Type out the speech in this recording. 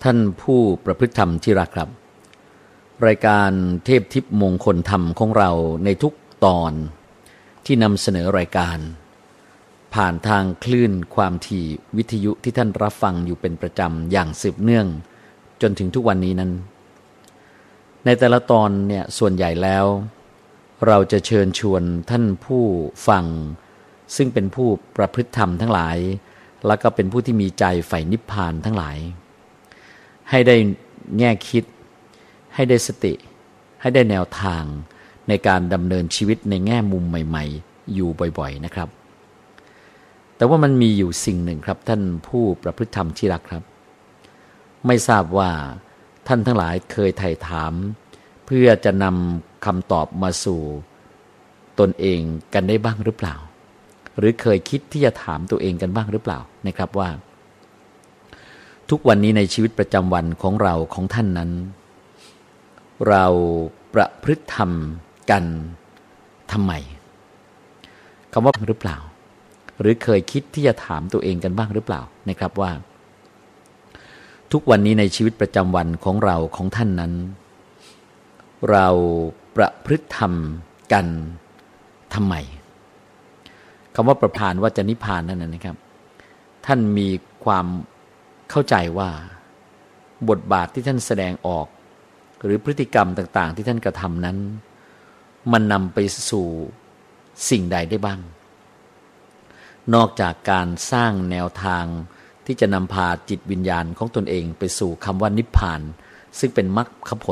ท่านผู้ประพฤติธรรมที่รักครับรายการเทพทิพย์มงคลธรรมของเราในทุกตอนที่นำเสนอรายการผ่านทางคลื่นความถี่วิทยุที่ท่านรับฟังอยู่เป็นประจำอย่างสืบเนื่องจนถึงทุกวันนี้นั้นในแต่ละตอนเนี่ยส่วนใหญ่แล้วเราจะเชิญชวนท่านผู้ฟังซึ่งเป็นผู้ประพฤติธรรมทั้งหลายแล้วก็เป็นผู้ที่มีใจใฝ่นิพพานทั้งหลายให้ได้แง่คิดให้ได้สติให้ได้แนวทางในการดำเนินชีวิตในแง่มุมใหม่ๆอยู่บ่อยๆนะครับแต่ว่ามันมีอยู่สิ่งหนึ่งครับท่านผู้ประพฤติธรรมที่รักครับไม่ทราบว่าท่านทั้งหลายเคยไถ่ถามเพื่อจะนำคำตอบมาสู่ตนเองกันได้บ้างหรือเปล่าหรือเคยคิดที่จะถามตัวเองกันบ้างหรือเปล่านะครับว่าทุกวันนี้ในชีวิตประจำวันของเราของท่านนั้นเราประพฤติธรรมกันทำไมคำว่าหรือเปล่าหรือเคยคิดที่จะถามตัวเองกันบ้างหรือเปล่านะครับว่าทุกวันนี้ในชีวิตประจำวันของเราของท่านนั้นเราประพฤติธรรมกันทำไมคำว่าประพานว่าจะนิพพานนั่นนะครับท่านมีความเข้าใจว่าบทบาทที่ท่านแสดงออกหรือพฤติกรรมต่างๆที่ท่านกระทำนั้นมันนำไปสู่สิ่งใดได้บ้างนอกจากการสร้างแนวทางที่จะนำพาจิตวิญญาณของตนเองไปสู่คำว่านิพพานซึ่งเป็นมรรคผ